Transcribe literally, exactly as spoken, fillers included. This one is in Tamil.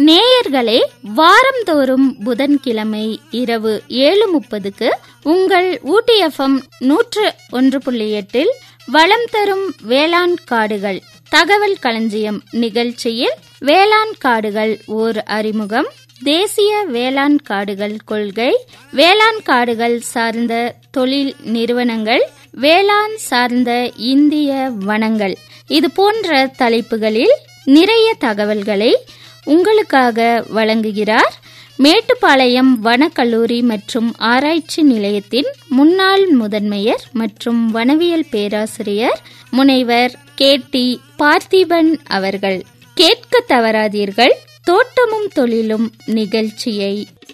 நேயர்களே, வாரந்தோறும் புதன்கிழமை இரவு ஏழு முப்பதுக்கு உங்கள் ஊட்டி எஃப்எம் நூற்று ஒன்று புள்ளி எட்டில் வளம் தரும் வேளாண் காடுகள் தகவல் களஞ்சியம் நிகழ்ச்சியில் வேளாண் காடுகள் ஓர் அறிமுகம், தேசிய வேளாண் காடுகள் கொள்கை, வேளாண் காடுகள் சார்ந்த தொழில் நிறுவனங்கள், வேளாண் சார்ந்த இந்திய வனங்கள், இது போன்ற தலைப்புகளில் நிறைய தகவல்களை உங்களுக்காக வழங்குகிறார் மேட்டுப்பாளையம் வனக்கல்லூரி மற்றும் ஆராய்ச்சி நிலையத்தின் முன்னாள் முதன்மையர் மற்றும் வனவியல் பேராசிரியர் முனைவர் கே டி பார்த்திபன் அவர்கள். கேட்க தவறாதீர்கள். தோட்டமும் தொழிலும் நிகழ்ச்சியை.